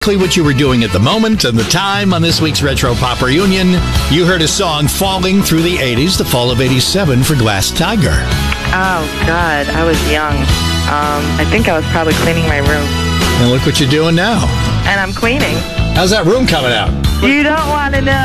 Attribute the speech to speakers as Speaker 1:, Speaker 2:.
Speaker 1: what you were doing at the moment and the time on this week's Retro Pop Reunion. You heard a song falling through the 80s, the fall of 87 for Glass Tiger.
Speaker 2: Oh, God, I was young. I think I was probably cleaning my room.
Speaker 1: And look what you're doing now.
Speaker 2: And I'm cleaning.
Speaker 1: How's that room coming out?
Speaker 2: You don't want to know.